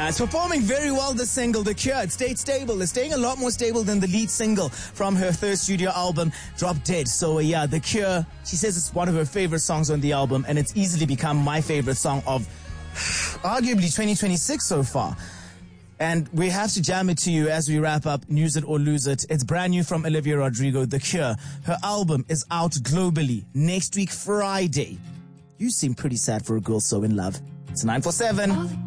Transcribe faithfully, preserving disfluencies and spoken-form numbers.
It's performing very well, the single, The Cure. It stayed stable. It's staying a lot more stable than the lead single from her third studio album, Drop Dead. So, uh, yeah, The Cure, she says it's one of her favorite songs on the album, and it's easily become my favorite song of arguably twenty twenty-six so far. And we have to jam it to you as we wrap up News It or Lose It. It's brand new from Olivia Rodrigo, The Cure. Her album is out globally next week, Friday. You seem pretty sad for a girl so in love. It's nine four seven.